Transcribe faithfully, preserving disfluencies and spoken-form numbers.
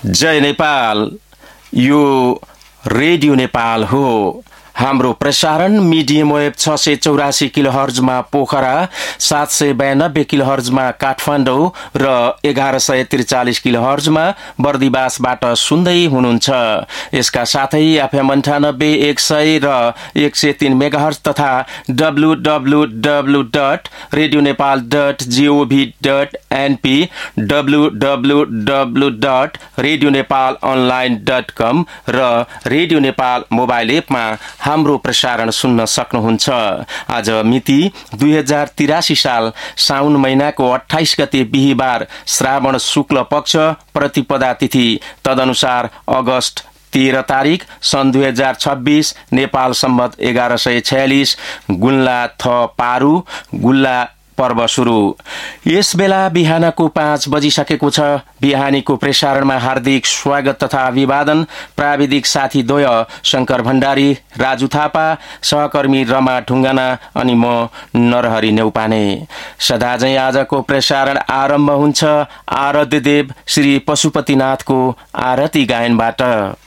जय नेपाल। यो रेडियो नेपाल हो। हाम्रो प्रसारण मिडियम वेभ छ सय चौरासी किलो हर्जमा पोखरा, सात सय बयानब्बे किलो हर्जमा काठमाडौँ र एघार सय त्रिचालिस किलो हर्जमा बर्दिवासबाट सुन्दै हुनुहुन्छ। यसका साथै एफएम अन्ठानब्बे एक सय र एक सय तीन मेगाहर्ज तथा W W W dot radio Nepal dot gov dot NP, W W W dot radio Nepal online dot कम र रेडियो नेपाल मोबाइल एपमा हाम्रो प्रसारण सुन्न सक्नुहुन्छ। आज मिति दुई हजार तिरासी साल साउन महिनाको अठाइस गते बिहिबार, श्रावण शुक्ल पक्ष, प्रतिपदा तिथि, तदनुसार अगस्त तेह्र तारिक सन् दुई हजार छब्बीस, नेपाल सम्बत एघार सय छयालिस, गुल्ला थ पारू, गुल्ला पर्व सुरु। यस बेला बिहानको पाँच बजिसकेको छ। बिहानीको प्रसारणमा हार्दिक स्वागत तथा अभिवादन। प्राविधिक साथी द्वय शंकर भण्डारी, राजु थापा, सहकर्मी रमा ढुङ्गाना अनि म नरहरि नेउपाने। सदाझै आजको प्रसारण आरम्भ हुन्छ आराध्य देव श्री पशुपतिनाथको आरती गायनबाट।